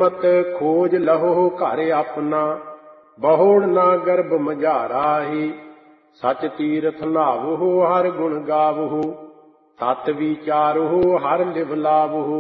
ਗੁਰਮਤਿ ਖੋਜ ਲਹੋ ਘਰ ਆਪਣਾ, ਬਹੁੜ ਨਾ ਗਰਭ ਮਝਾਰਾਹੀ। ਸਚ ਤੀਰਥ ਨਾਵਹੁ ਹਰਿ ਗੁਣ ਗਾਵਹੁ, ਤਤ ਵਿਚਾਰਹੁ ਹਰਿ ਲਿਵ ਲਾਵਹੁ।